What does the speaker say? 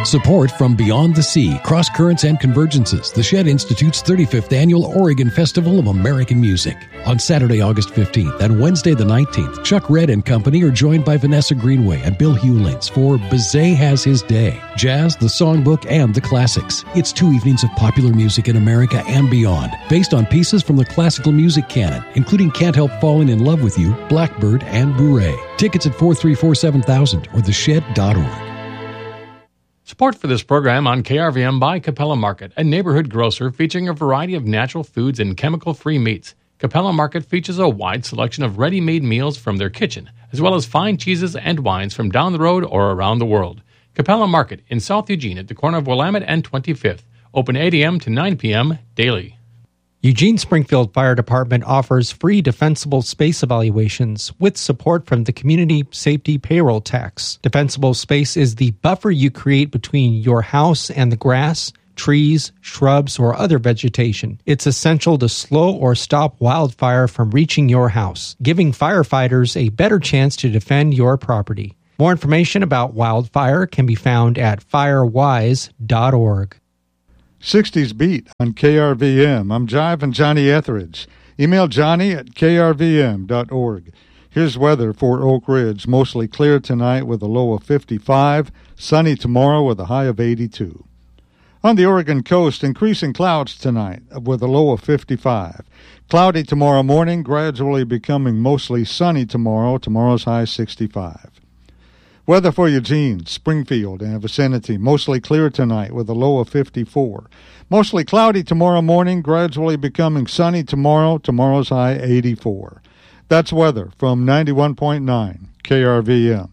Support from Beyond the Sea, Cross Currents and Convergences, the Shed Institute's 35th Annual Oregon Festival of American Music. On Saturday, August 15th and Wednesday the 19th, Chuck Red and Company are joined by Vanessa Greenway and Bill Hewlins for Bizet Has His Day, Jazz, the Songbook, and the Classics. It's 2 evenings of popular music in America and beyond, based on pieces from the classical music canon, including Can't Help Falling in Love with You, Blackbird, and Bourrée. Tickets at 434-7000 or theshed.org. Support for this program on KRVM by Capella Market, a neighborhood grocer featuring a variety of natural foods and chemical-free meats. Capella Market features a wide selection of ready-made meals from their kitchen, as well as fine cheeses and wines from down the road or around the world. Capella Market in South Eugene at the corner of Willamette and 25th. Open 8 a.m. to 9 p.m. daily. Eugene Springfield Fire Department offers free defensible space evaluations with support from the Community Safety Payroll Tax. Defensible space is the buffer you create between your house and the grass, trees, shrubs, or other vegetation. It's essential to slow or stop wildfire from reaching your house, giving firefighters a better chance to defend your property. More information about wildfire can be found at firewise.org. 60s Beat on KRVM. I'm Jive and Johnny Etheridge. Email Johnny at krvm.org. Here's weather for Oak Ridge. Mostly clear tonight with a low of 55. Sunny tomorrow with a high of 82. On the Oregon coast, increasing clouds tonight with a low of 55. Cloudy tomorrow morning, gradually becoming mostly sunny tomorrow. Tomorrow's high 65. Weather for Eugene, Springfield, and vicinity. Mostly clear tonight with a low of 54. Mostly cloudy tomorrow morning, gradually becoming sunny tomorrow. Tomorrow's high 84. That's weather from 91.9 KRVM.